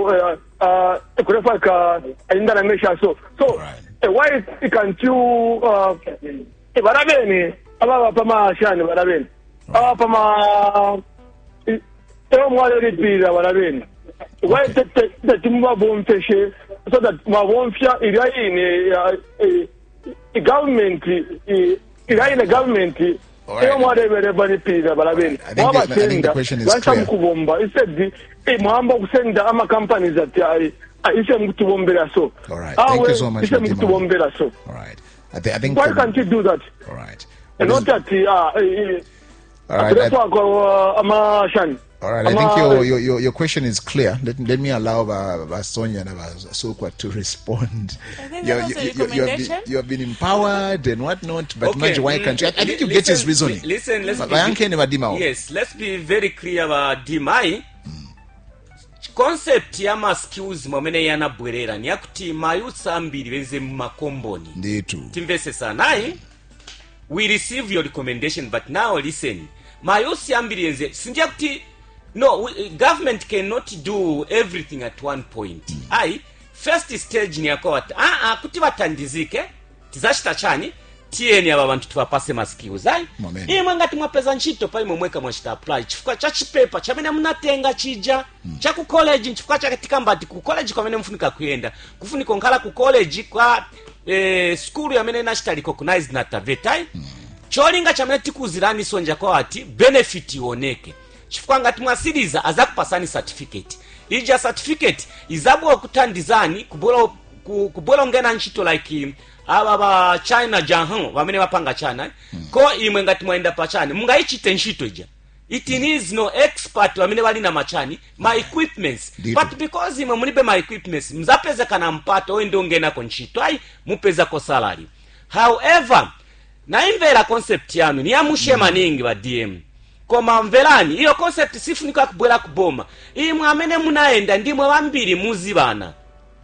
indana measure so why can't you barabeni aba pama shani barabeni aba pama mwale ripira barabeni why that timwa bomfeshe so that mabomfya iraine government iraine government I think the question is clear. All right. Thank you so much. All right. I think why can't you do that? All right. And not that all right. All right. I think your question is clear. Let me allow Sonia and Sokwa to respond. You have been empowered and whatnot, but okay. Why can't you? I think you get his reasoning. Listen, yes, let's be very clear about Dimai. Concept ya skills momene yana bwerera ni yakuti mayutsa ambiri benze mu makomboni. Nditu. Timvese sanai. We receive your recommendation, but now listen. Mayutsa ambiri benze sinja kuti no, government cannot do everything at one point. First stage ni yako kuti batandizike tizashita chani tieni aba bantu tubapase maskills imwe ngati mwapeza nchito pa imwe mweka mwashita apply chifuka cha chipepa chamene munatenga chija cha ku college chifuka cha katika mbati ku college kwamene mfunika kuyenda kufunika nkhala ku college kwa school yamene nashita recognized na tavetai cholinga chamene tikuzirani sonja kwa ati benefit ioneke chifuka ngati mwasiriza azakupasani certificate ija certificate izabwa kutandizani kubola ngena nchito like aba China Jahan bamene bapanga China ko imwe ngati mwaenda pa China mungaichite nchito ija it needs no expert bamene bali na machani my equipments but because imwe mulibe my equipments mzapeza kana mpato endo ngena ko nchito mupeza ko salary however na imvera concept yanu ni amushe maningi ba DM koma mverani iyo concept sifunika kubwera kuboma imwe amene munaenda ndimwe bambiri muzibana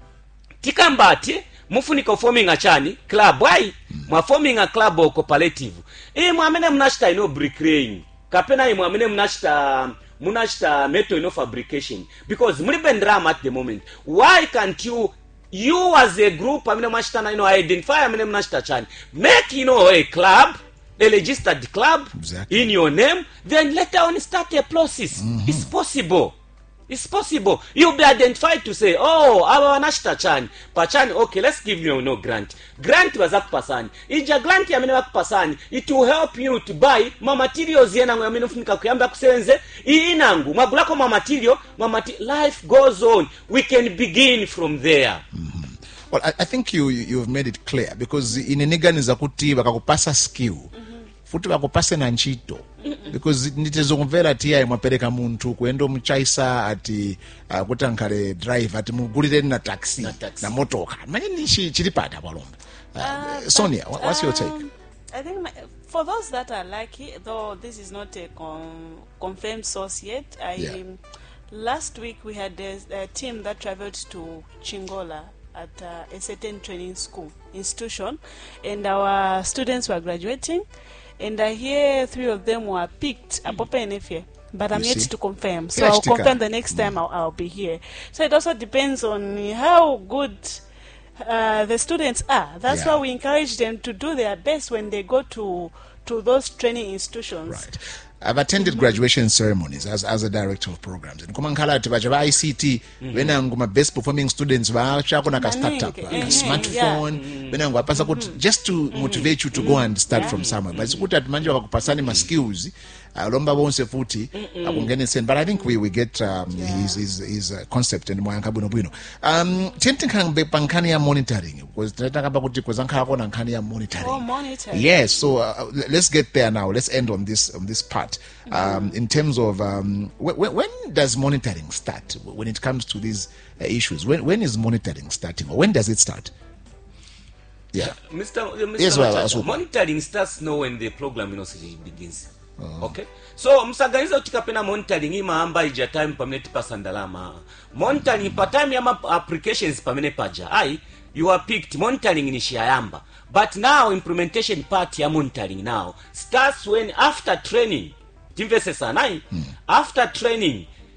tikambati mufunika forming a chani club mwa forming a club or cooperative imwe amene munashita ino bricklaying kapena imwe amene munashita metal fabrication because mulibe drama at the moment why can't you as a group amene munashita na identify amene munashita chani make a club, a registered club in your name, then later on start a process. It's possible. It's possible. You'll be identified to say, oh, aba wanashita chani. Pachani, okay, let's give you no grant. Grant was up pasani. Ija grant ya mene pasani. It will help you to buy ma materials yena ngo yamene ufunika kuyamba kusenze. Inangu, magulako ma material, life goes on. We can begin from there. Well, I think you've made it clear because in iniganiza kuti bakakupasa skill. Futi bakupase na nchito. Because nitezomvera tia mwapereka muntu kuendo mchaisa ati kutankale drive ati mugulire na taxi na motoka. Mani chilipata balomba. Sonia, what's your take? I think for those that are lucky, though this is not a confirmed source yet, last week we had a team that traveled to Chingola at a certain training school institution, and our students were graduating, and I hear 3 of them were picked at Papa NFA, but I'm yet to confirm. So I'll confirm the next time I'll be here. So it also depends on how good the students are. That's why we encourage them to do their best when they go to those training institutions. Right. I've attended graduation ceremonies as a director of programs. And kumankala tibaja ICT when I'm best performing students ba chako na startup, smartphone, when I'm pasa just to motivate you to go and start from somewhere. But it's good that manje wakupasani ma skills. Lomba bonse futi akungene sen. But I think we get his concept and moyanka buno. Tintin kan be pankani ya monitoring because tunataka ba kuti kozanka ko nankani ya monitoring. Oh, monitoring. Yes, so let's get there now. Let's end on this part. In terms of when does monitoring start when it comes to these issues? When is monitoring starting, or when does it start? Yeah, Mr. Yes, monitoring starts now when the program begins. Okay, so msaganiza utikapena monitoring ima amba ija time pamene tipasandalama monitoring pa time ya applications pamene paja you are picked monitoring ni shiyamba, but now implementation part ya monitoring now starts when after training. After training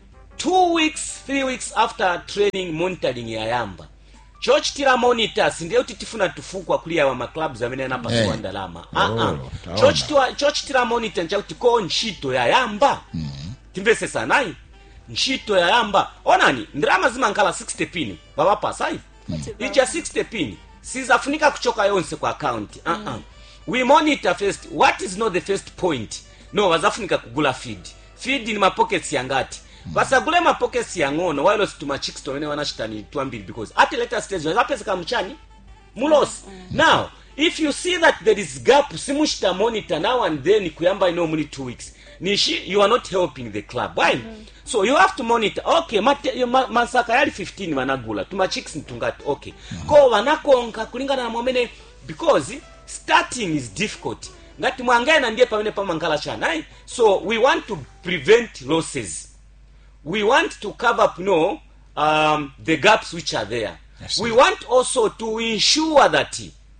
2 weeks 3 weeks after training monitoring yayamba chochitira monitors ndiye kuti tifuna tufukwa kuli awa maclubs amene anapasiwa ndalama chochitira monitor nchakuti ko ntchito yayamba timvesesa nayi ntchito yayamba onani ndalama zimankhala 60 pin babapasa ivi ija 60 pin sizafunika kuchoka yonse kwa account we monitor first what is not the first point no wazafunika kugula feed ni mapockets yangati basagule mapockets yangono while situma chicks to wene wanachitani tuambili because at a later stage wazapeseka mchani mulos now if you see that there is gap simushita monitor now and then kuyamba ino muli 2 weeks nishi you are not helping the club why so you have to monitor okay masaka yali 15 managula tuma chicks ntungati okay ko wanakonka kulingana na mwamene because starting is difficult ngati mwangena ndiye pamene pamangala chana so we want to prevent losses. We want to cover up the gaps which are there. Yes, we want also to ensure that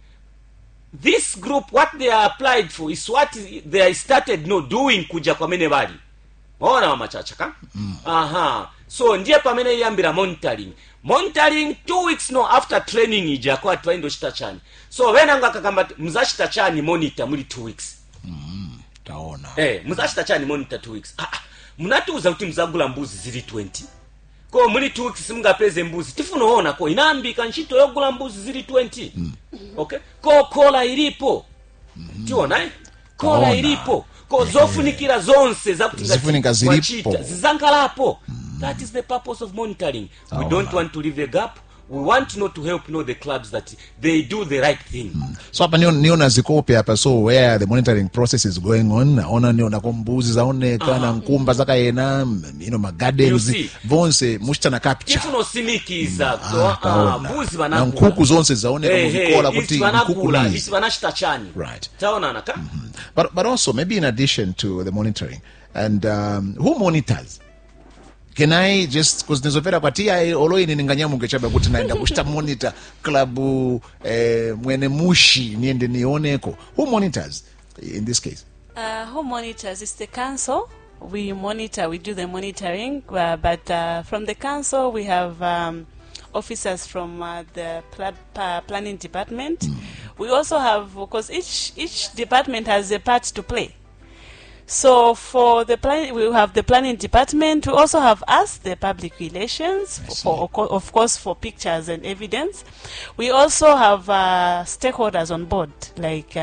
this group, what they are applied for, is what they started doing kuja kwa mene bali. Waona wa machacha ka? So ndiye pamene yambira monitoring. Monitoring 2 weeks after training ija kwa twaindo shitachani. So wena nga kakamba mzashitachani monitor muli 2 weeks. Taona. Mzashitachani monitor 2 weeks. Munatuuza kuti mzagula mbuzi zili 20 ko muli 2 weeks simungapeze mbuzi tifunoona ko inambika ntchito yogula mbuzi zili 20 okay ko kola ilipo tiona kola ilipo ko zofunikira zonse zakuti zifunika zilipo zizankalapo that is the purpose of monitoring. We don't want to leave a gap. We want not to help the clubs that they do the right thing. So hapa niona zikope hapa so where the monitoring process is going on ona niona kombuzi zaoneka na nkumba zakayena magardens vonse mushitana capture kifuno simikiza mbuzi banakula na nkuku zonse zaoneka muvikola kuti nkuku isi banashitachani right taona naka but also maybe in addition to the monitoring and who monitors. Can I just because nizopera kwa tia oloini ninganyamunge chaba kuti naenda kushita monitor club mwene mushi niende nioneko. Who monitors in this case? Who monitors is the council. We monitor, we do the monitoring, but from the council we have officers from the planning department. We also have, because each department has a part to play. So for the planning, we have the planning department. We also have us, the public relations, of course, for pictures and evidence. We also have stakeholders on board, like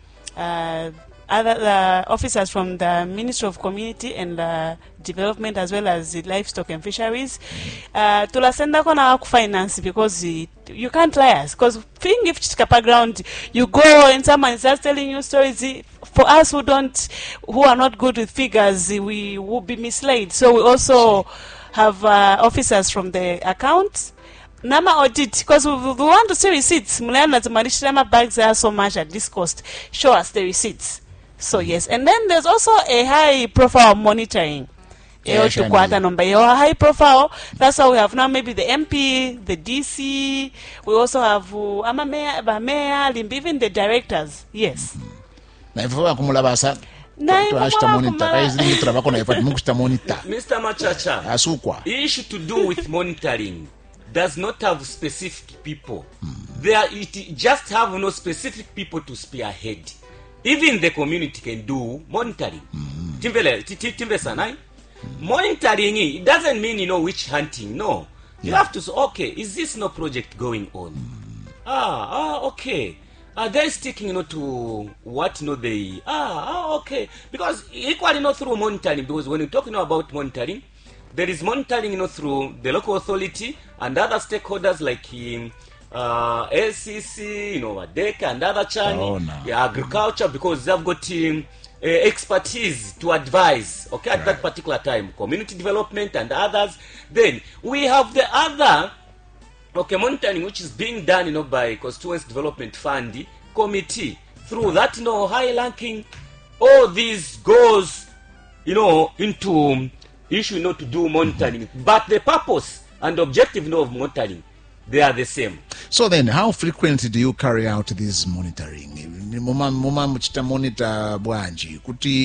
other officers from the Ministry of Community and Development, as well as the Livestock and Fisheries. Tulasenda kona finance because you can't lie us. Because thing if chikapa ground, you go and someone is just telling you stories. For us who are not good with figures, we will be misled. So we also have officers from the accounts. Nama audit, because we want to see receipts. Mulana bags are so much at this cost. Show us the receipts. So yes, and then there's also a high profile monitoring. High profile. That's why we have now maybe the MP, the DC. We also have mayor, even the directors. Yes. Mr. Machacha, issue to do with monitoring does not have specific people. It just have no specific people to spearhead. Even the community can do monitoring. Monitoring, it doesn't mean witch hunting. No. You have to say, okay, is this no project going on? Okay. Are they sticking to what they okay, because equally through monitoring, because when you're talking about monitoring, there is monitoring through the local authority and other stakeholders like SCC, DECA and other channel, agriculture, because they've got expertise to advise at that particular time, community development and others. Then we have the other monitoring which is being done by Constituency Development Fund Committee. Through that high ranking, all these goes into issue to do monitoring, but the purpose and objective of monitoring, they are the same. So then how frequently do you carry out this monitoring? Muma mchita monitor bwanji kuti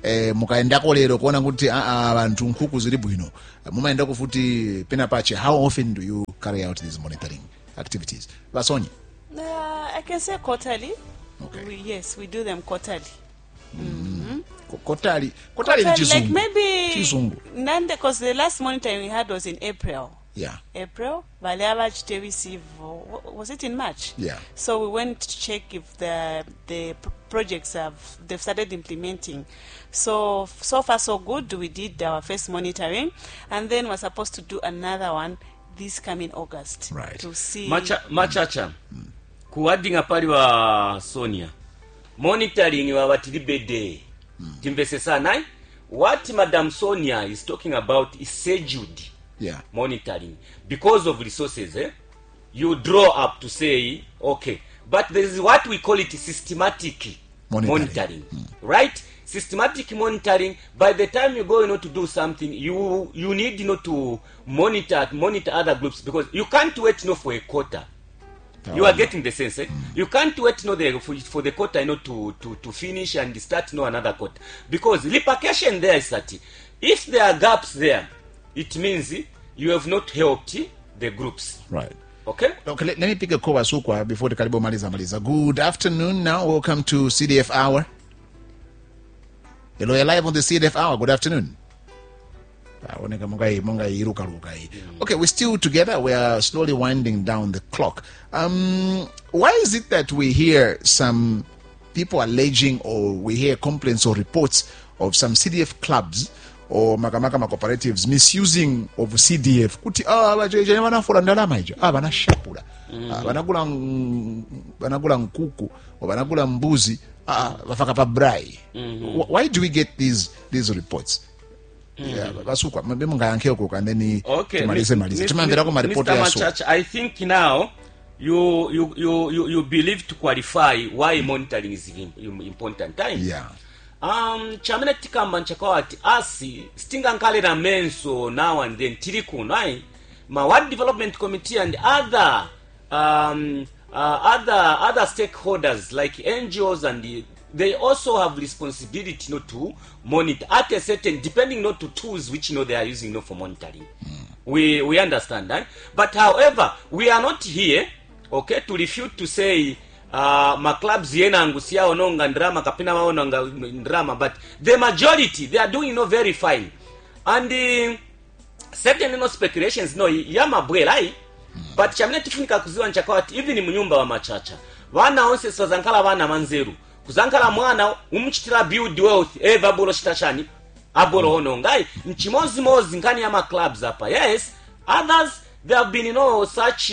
mukaendako lero kuona kuti vantu nkhuku zili bwino mumaendako futi pena pache. How often do you carry out these monitoring activities? Vasoni? I can say quarterly. Okay. Yes, we do them quarterly. Quarterly Like maybe Chizungu. Nande, because the last monitoring we had was in April. Yeah. April, Valeava to receive, was it in March? Yeah. So we went to check if the projects they've started implementing. So far so good. We did our first monitoring, and then we're supposed to do another one this coming August. Right. To see. Machacha. Kuwadinga pali wa Sonia. Monitoring wa watilibede. Timbese sana. What Madam Sonia is talking about is scheduled. Yeah. Monitoring because of resources. You draw up to say okay, but there is what we call it systematic monitoring. Right? Systematic monitoring. By the time you go to do something, you need to monitor other groups, because you can't wait for a quarter. You are getting the sense. You can't wait for the quarter to finish and start another quarter, because repercussion there is that if there are gaps there, it means you have not helped the groups. Right. Okay? Okay, let me pick a call Sukwa before the Karibo Maliza. Good afternoon now. Welcome to CDF Hour. Hello, you're live on the CDF Hour. Good afternoon. Okay, we're still together. We are slowly winding down the clock. Why is it that we hear some people alleging, or we hear complaints or reports of some CDF clubs or makamaka cooperatives misusing of CDF? Kuti vanafora ndalama ija vanashapula vanagula nkuku or vanagula mbuzi vafaka pa brai. Why do we get these reports? Vasukwa maybe mungayankhe huko and then tumalize tumamverako maripoti yaso. I think now you believe to qualify why monitoring is important time. Yeah. Chamene tikamba nchakawati asi stinga nkale na menso now and then tirikunai ma World Development Committee and other stakeholders like NGOs, and they also have responsibility to monitor at a certain, depending to tools which they are using for monitoring. We understand that, but however we are not here to refute to say ma clubs yena angusia ononga ndrama kapina maonanga ndrama, but the majority they are doing very fine, and certain speculations yamabwelai, but chamene tifunika kuziwa nchakawati even munyumba wa machacha wana onse sazankala wana manzeru kuzankala mwana umuchitira build wealth bolo chitachani abolo onongai nchimozi mozi nkani ya ma clubs hapa. Yes, others there have been such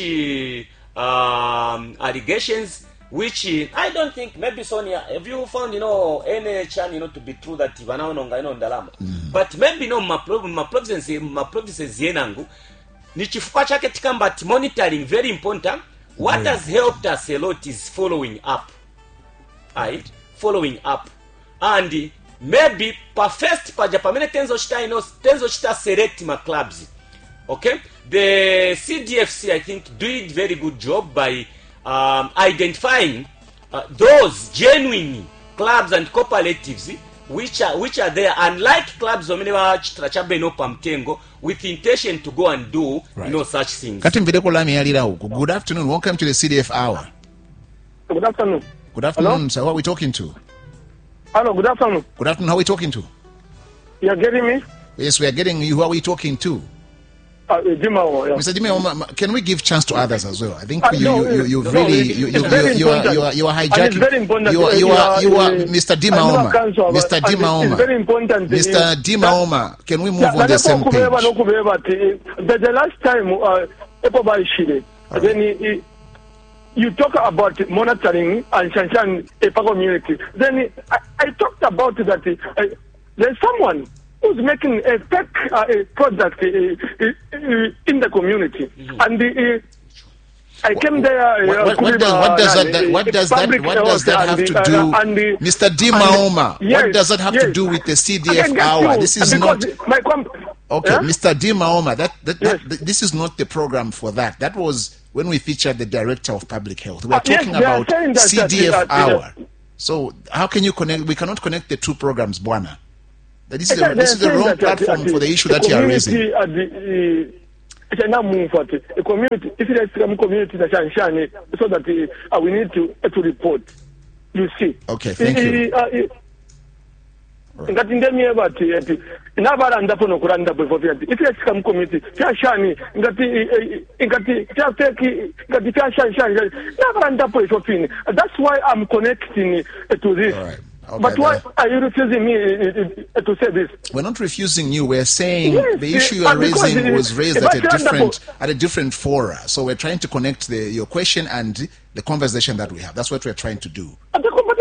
allegations which I don't think, maybe Sonia, have you found any chance to be true that vanaononga ndalama? But maybe my provinces yenangu ni chifupa chake tikamba monitoring very important. What has helped us a lot is following up. Right? Following up. And maybe first pamene tenzo chita select my clubs. Okay? The CDFC I think did very good job by identifying those genuine clubs and cooperatives which are there, unlike clubs with intention to go and do such things. Good afternoon, welcome to the CDF Hour. Good afternoon. Good afternoon, sir. Who are we talking to? Hello, good afternoon. Good afternoon, how are we talking to? You are getting me? Yes, we are getting you. Who are we talking to? Dimao, yeah. Mr. Dimao, can we give chance to others as well? I think you are hijacking. You are Mr. Dimaoma. Mr. Dimaoma. It's very important. Mr. Dimaoma, can we move on the same page? The last time, then you talk about monitoring and Shanshan EPA community. Then I talked about that there's someone who's making a fake product in the community, and I came there. What does that have to do, Mr. Dimaoma? Yes, what does that have to do with the CDF Hour? This is not. Okay, Mr. Dimaoma, this is not the program for that. That was when we featured the Director of Public Health. We are talking about CDF Hour. So how can you connect? We cannot connect the two programs, Bwana. This is the wrong platform for the issue that you are raising. A community, if it is a community that so that we need to report. You see. Okay, thank you. Ngati ndemi ebati nabalanda pono kulanda bwe if you come community fyashani ngati fyafeki ngati fyashani nabalanda po ifofini. That's why I'm connecting to this. All right. Okay, but why are you refusing me to say this? We're not refusing you. We're saying yes, the issue you are raising was raised at a different fora. So we're trying to connect your question and the conversation that we have. That's what we're trying to do. I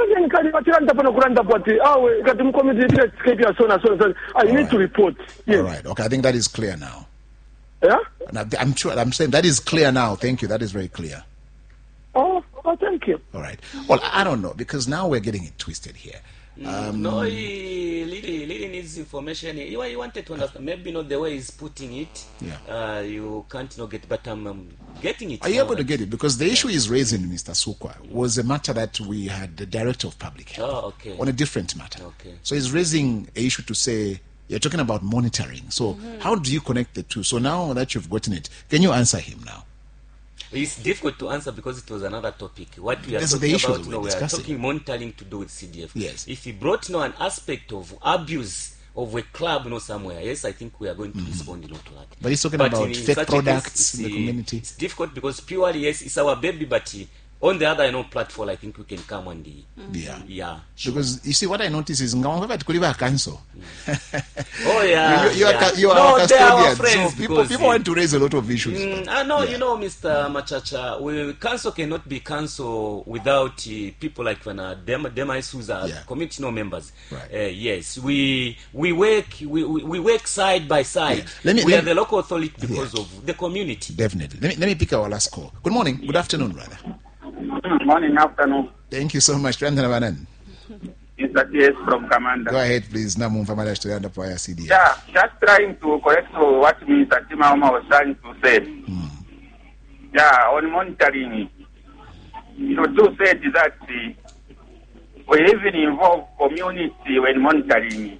need to report. Yes. All right. Okay. I think that is clear now. Yeah. I'm saying that is clear now. Thank you. That is very clear. Oh, thank you. All right. Well, I don't know, because now we're getting it twisted here. No, Lily needs information. You wanted to understand. Maybe not the way he's putting it. Yeah. You can't get, but I'm getting it. Are you able to get it? Because the issue is raising, Mr. Sukwa, was a matter that we had the Director of Public Health on a different matter. Okay. So he's raising an issue to say, you're talking about monitoring. So how do you connect the two? So now that you've gotten it, can you answer him now? It's difficult to answer because it was another topic. What we are That's talking about, we are talking monitoring to do with CDF. Yes. If he brought an aspect of abuse of a club somewhere, yes, I think we are going to respond to that. But he's talking about fake products in the community. It's difficult because purely, yes, it's our baby, but on the other platform, I think we can come on the yeah. Sure. Because you see, what I notice is cancel. Oh yeah, you are custodian. Friends, so people want to raise a lot of issues. I know, Mr. Machacha, council cannot be council without people like Demais who are community members. Right. Yes, we work side by side. We are the local authority because of the community. Definitely. Let me pick our last call. Good morning. Good afternoon, brother. Morning, afternoon. Thank you so much. Mr. T.S. from Commander. Go ahead, please. CDF. Yeah, just trying to correct what Mr. Timaoma was trying to say. Yeah, on monitoring, to say that we even involve community when monitoring.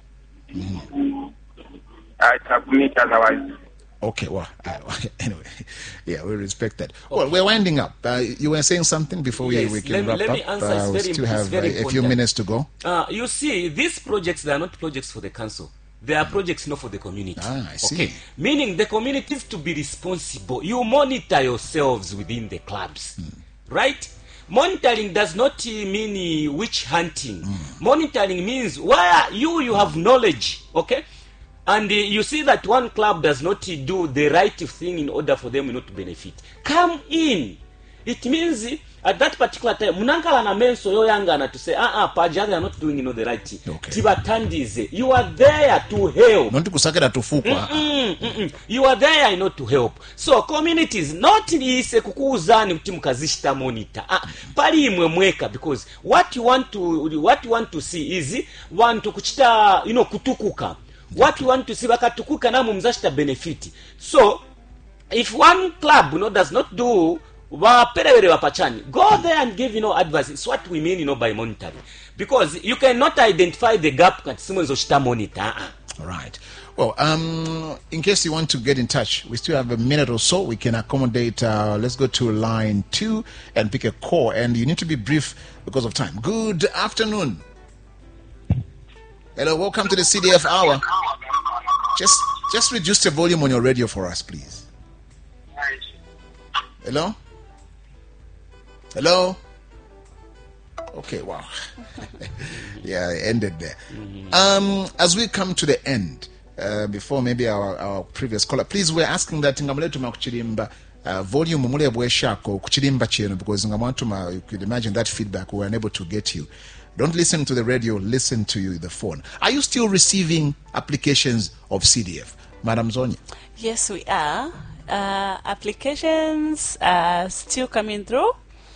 I submit otherwise. Okay, well, anyway, yeah, we respect that. Okay. Well, we're winding up. You were saying something before we can wrap up. Let me answer. We still have a few minutes to go. You see, these projects, they are not projects for the council. They are projects not for the community. I see. Okay, meaning the community is to be responsible. You monitor yourselves within the clubs, right? Monitoring does not mean witch hunting. Monitoring means where you have knowledge, okay? And you see that one club does not do the right thing in order for them not to benefit. Come in. It means at that particular time, munankala na menso yo yanga to say, paja they are not doing the right thing. Okay. Tibatandize. You are there to help. Not to kusakira tufukwa. You are there not to help. So communities not ise kukuuzani mtimukazishita monitor. Pali imwe mweka, because what you want to see is want to kuchita kutukuka. What you want to see bakatukuka na mumzashita benefit. So if one club does not do waperewere wapachani, go there and give advice. It's what we mean by monitoring, because you cannot identify the gap at someone's oshita monitor. All right. Well, in case you want to get in touch, we still have a minute or so. We can accommodate. Let's go to line 2 and pick a call, and you need to be brief because of time. Good afternoon. Hello, welcome to the CDF Hour. Just reduce the volume on your radio for us, please. Hello? Hello? Okay, wow. Yeah, it ended there. As we come to the end, before maybe our previous caller, please, we're asking that Ngamaletu Makuchirimba volume mule bweshako kuchirimba cheno, because Ngamatuma, you could imagine that feedback we were unable to get you. Don't listen to the radio, listen to the phone. Are you still receiving applications of CDF? Madam Zonia? Yes, we are. Applications are still coming through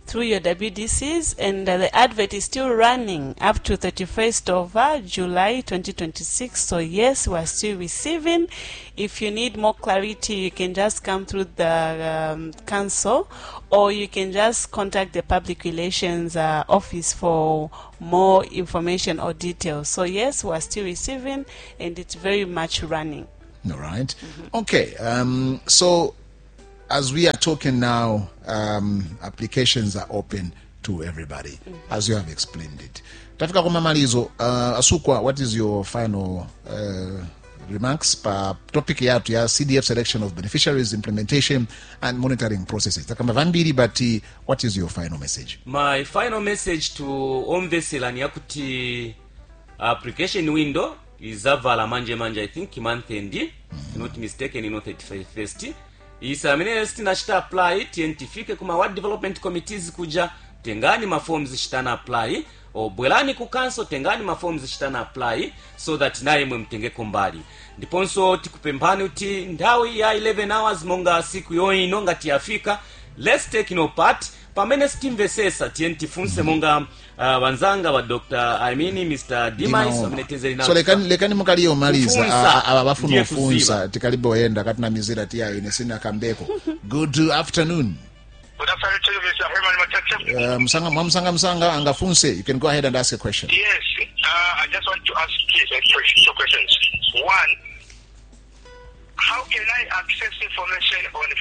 through your WDCs, and the advert is still running up to 31st of July 2026. So yes, we're still receiving. If you need more clarity, you can just come through the council, or you can just contact the public relations office for more information or details. So yes, we're still receiving, and it's very much running. All right. Okay. So as we are talking now, applications are open to everybody, as you have explained it. Tafika kwa mamalizo, Asukwa, what is your final remarks pa topic yatu ya CDF selection of beneficiaries, implementation and monitoring processes? Takamba vambiri, but what is your final message? My final message to Omvesela ni yakuti application window is avala manje, I think, month end, not mistaken, 31st. Isamine stina shita apply tientifike kuma what development committees kuja tengani ma forms shitana apply o bwelani ku council tengani ma forms shitana apply so that naye mtenge kombali ndiponso tikupembani uti ndawi ya 11 hours monga siku yoyi nonga tiafika. Let's take no part pamene stimvesesa tientifunse monga wanzanga wa Dr. Mr. Dimais wamenetezeli na so lekani mukaliyo maliza abafuna ufunza tikalibo yenda katina mizira tia inesina kambeko. Good afternoon. Good afternoon to you, Mr. Herman Matacha. Msanga angafunse, you can go ahead and ask a question. Yes, I just want to ask two questions. One, how can I access information on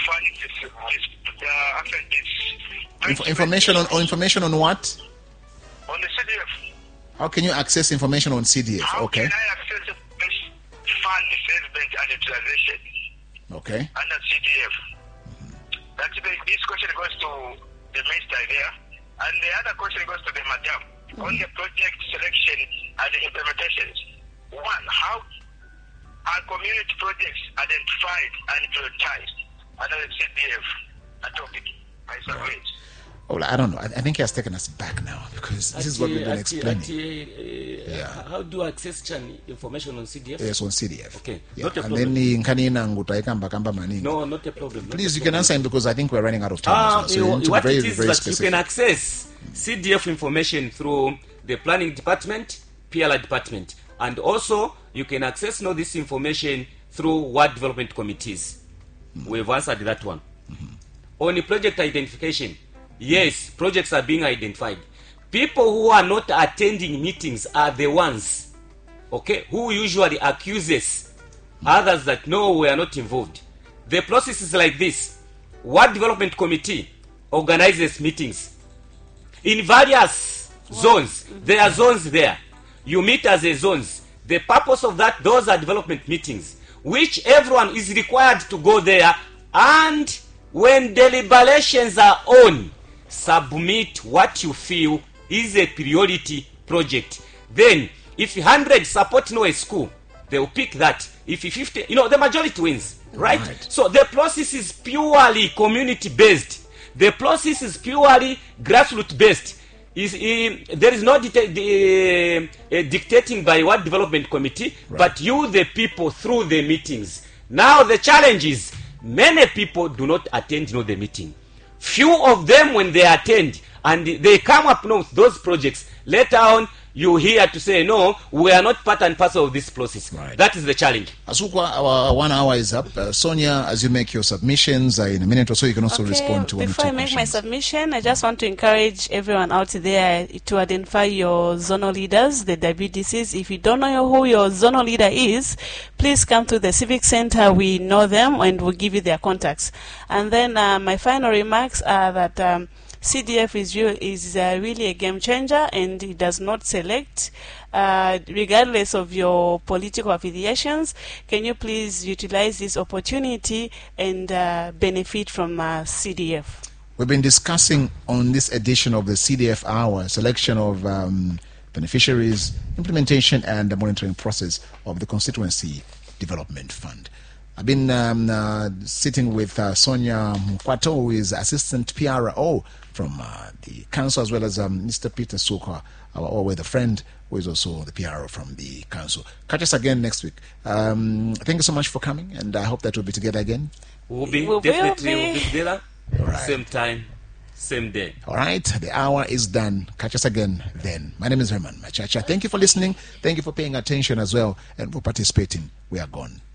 information on what? On the CDF. How can you access information on CDF? How okay. can I access the fund management and utilization? Okay. Under CDF. This question goes to the minister there, and the other question goes to the madam on the project selection and the implementations. One, how are community projects identified and prioritized under the CDF? A topic. I surveyed. Oh, I don't know. I think he has taken us back now because this is what we've been explaining. How do I access information on CDF? Yes, on CDF. Okay, yeah. not a And problem. then No, not a problem. Please, you can answer him because I think we're running out of time. So what very, it is very that specific. you can access CDF information through the planning department, PLR department, and also you can access this information through ward development committees. We've answered that one. On the project identification, yes, projects are being identified. People who are not attending meetings are the ones, okay, who usually accuses others that no, we are not involved. The process is like this. Ward development committee organizes meetings in various zones. There are zones there. You meet as a zones. The purpose of that, those are development meetings, which everyone is required to go there, and when deliberations are on, submit what you feel is a priority project. Then, if 100 support a school, they will pick that. If 50, the majority wins, right? So the process is purely community-based. The process is purely grassroots-based. There is no dictating by what development committee, but you, the people, through the meetings. Now the challenge is, many people do not attend the meeting. Few of them, when they attend and they come up with those projects, later on you hear to say, no, we are not part and parcel of this process. That is the challenge. Asukwa, our 1 hour is up. Sonia, as you make your submissions in a minute or so, you can also respond to one or two questions. Before I make my submission, I just want to encourage everyone out there to identify your zonal leaders, the WDCs. If you don't know who your zonal leader is, please come to the Civic Center. We know them and we'll give you their contacts. And then my final remarks are that CDF is really a game changer, and it does not select regardless of your political affiliations. Can you please utilize this opportunity and benefit from CDF? We've been discussing on this edition of the CDF Hour selection of beneficiaries, implementation and the monitoring process of the Constituency Development Fund. I've been sitting with Sonia Mkwato, who is Assistant PRO from the Council, as well as Mr. Peter Sukwa, our all-weather friend, who is also the PRO from the Council. Catch us again next week. Thank you so much for coming, and I hope that we'll be together again. We'll be together. Right. Same time, Same day. All right, the hour is done. Catch us again then. My name is Herman Machacha. Thank you for listening. Thank you for paying attention as well and for participating. We are gone.